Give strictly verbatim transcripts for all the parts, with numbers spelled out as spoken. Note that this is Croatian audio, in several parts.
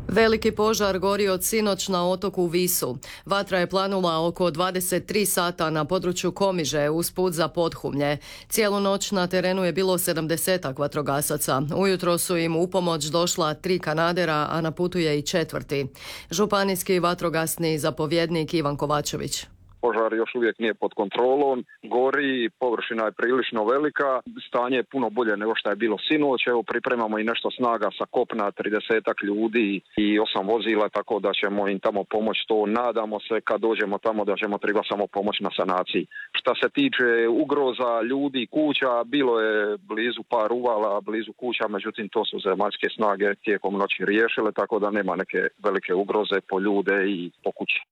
Veliki požar gori od sinoć na otoku Visu. Vatra je planula oko dvadeset tri sata na području Komiže usput za Podhumlje. Cijelu noć na terenu je bilo sedamdesetak vatrogasaca. Ujutro su im u pomoć došla tri kanadera, a na putu je i četvrti. Županijski vatrogasni zapovjednik Ivan Kovačević. Požar još uvijek nije pod kontrolom, gori, površina je prilično velika, stanje je puno bolje nego što je bilo sinoć. Evo, pripremamo i nešto snaga sa kopna, tridesetak ljudi i osam vozila, tako da ćemo im tamo pomoći. To nadamo se kad dođemo tamo da ćemo treba samo pomoći na sanaciji. Šta se tiče ugroza ljudi, kuća, bilo je blizu par uvala, blizu kuća, međutim to su zemaljske snage tijekom noći riješile, tako da nema neke velike ugroze po ljude i po kući.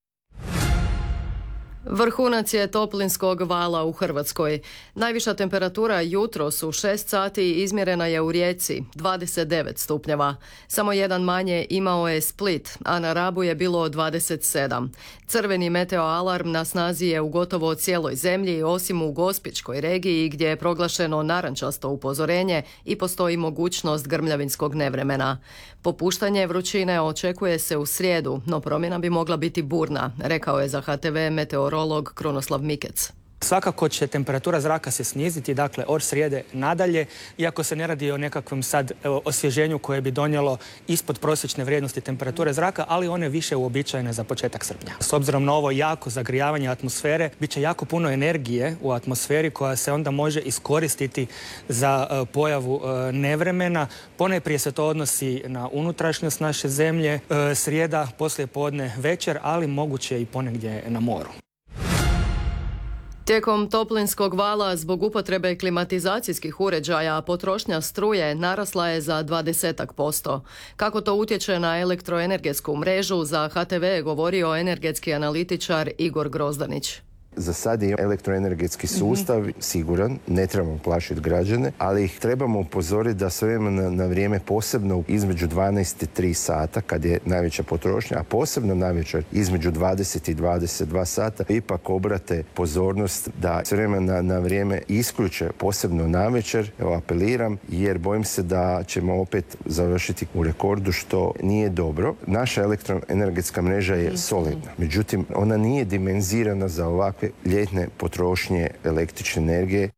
Vrhunac je toplinskog vala u Hrvatskoj. Najviša temperatura jutros u šest sati izmjerena je u Rijeci, dvadeset devet stupnjeva. Samo jedan manje imao je Split, a na Rabu je bilo dvadeset sedam. Crveni meteoalarm na snazi je u gotovo cijeloj zemlji, osim u Gospićkoj regiji gdje je proglašeno narančasto upozorenje i postoji mogućnost grmljavinskog nevremena. Popuštanje vrućine očekuje se u srijedu, no promjena bi mogla biti burna, rekao je za H T V meteorolog Krunoslav Mikec. Svakako će temperatura zraka se sniziti, dakle od srijede nadalje, iako se ne radi o nekakvom sad evo, osvježenju koje bi donijelo ispod prosječne vrijednosti temperature zraka, ali one više uobičajene za početak srpnja. S obzirom na ovo jako zagrijavanje atmosfere, bit će jako puno energije u atmosferi koja se onda može iskoristiti za uh, pojavu uh, nevremena. Ponajprije se to odnosi na unutrašnjost naše zemlje, uh, srijeda, poslije podne, večer, ali moguće i ponegdje na moru. Tijekom toplinskog vala zbog upotrebe klimatizacijskih uređaja potrošnja struje narasla je za dvadeset posto. Kako to utječe na elektroenergetsku mrežu, za H T V je govorio energetski analitičar Igor Grozdanić. Za sad je elektroenergetski sustav mm-hmm. siguran, ne trebamo plašiti građane, ali ih trebamo upozoriti da s vremena na vrijeme, posebno između dvanaest i tri sata, kad je najveća potrošnja, a posebno najveća između dvadeset i dvadeset dva sata, ipak obrate pozornost da s vremena na vrijeme isključe, posebno navečer. Evo, apeliram, jer bojim se da ćemo opet završiti u rekordu, što nije dobro. Naša elektroenergetska mreža je solidna, međutim, ona nije dimenzirana za ovakve ljetne potrošnje električne energije.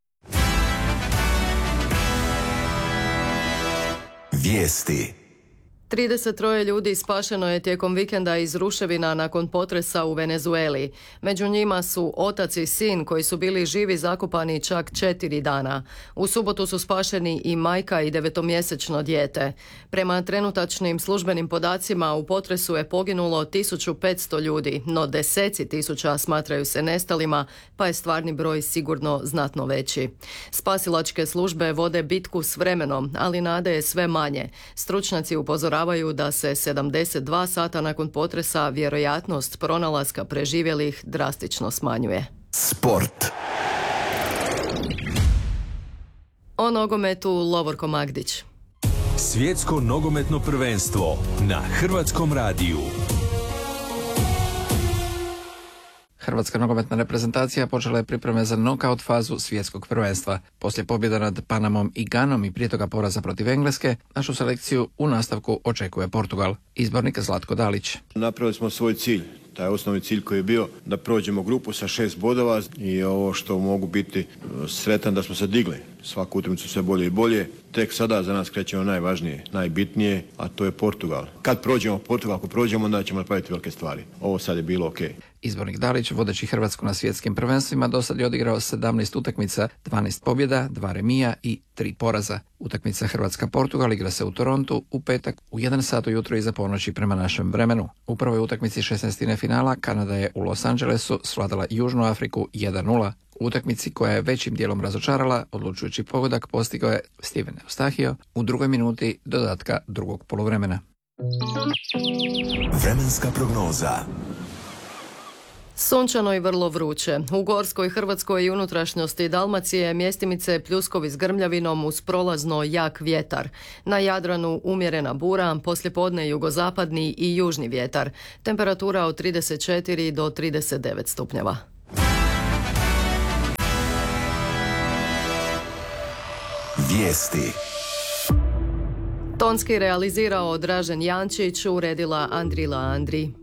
Vijesti. trideset tri ljudi spašeno je tijekom vikenda iz ruševina nakon potresa u Venezueli. Među njima su otac i sin koji su bili živi zakopani čak četiri dana. U subotu su spašeni i majka i devetomjesečno dijete. Prema trenutačnim službenim podacima u potresu je poginulo tisuću petsto ljudi, no deseci tisuća smatraju se nestalima, pa je stvarni broj sigurno znatno veći. Spasilačke službe vode bitku s vremenom, ali nade je sve manje. Stručnjaci upozoravaju da se sedamdeset dva sata nakon potresa vjerojatnost pronalaska preživjelih drastično smanjuje. Sport. O nogometu Lovorko Magdić. Svjetsko nogometno prvenstvo na Hrvatskom radiju. Hrvatska nogometna reprezentacija počela je pripreme za nokaut fazu svjetskog prvenstva. Poslije pobjeda nad Panamom i Ganom i prije toga poraza protiv Engleske, našu selekciju u nastavku očekuje Portugal. Izbornik Zlatko Dalić. Napravili smo svoj cilj. Taj osnovni cilj koji je bio da prođemo grupu sa šest bodova i ovo što mogu biti sretan da smo se digli. Svaku utakmicu sve bolje i bolje. Tek sada za nas krećemo najvažnije, najbitnije, a to je Portugal. Kad prođemo Portugal, ako prođemo, onda ćemo napraviti velike stvari. Ovo sad je bilo ok. Izbornik Dalić, vodeći Hrvatsku na svjetskim prvenstvima, do sad je odigrao sedamnaest utakmica, dvanaest pobjeda, dva remija i tri poraza. Utakmica Hrvatska-Portugal igra se u Torontu u petak u jedan sat ujutro iza ponoći prema našem vremenu. U prvoj utakmici šesnaestine finala Kanada je u Los Angelesu svladala Južnu Afriku jedan nula. U utakmici koja je većim dijelom razočarala, odlučujući pogodak postigao je Steven Eustachio u drugoj minuti dodatka drugog poluvremena. Vremenska prognoza. Sunčano i vrlo vruće. U Gorskoj, Hrvatskoj i unutrašnjosti Dalmacije mjestimice pljuskovi s grmljavinom uz prolazno jak vjetar. Na Jadranu umjerena bura, poslijepodne jugozapadni i južni vjetar. Temperatura od trideset četiri do trideset devet stupnjeva. Vijesti. Tonski realizirao Dražen Jančić, uredila Andrila Andri.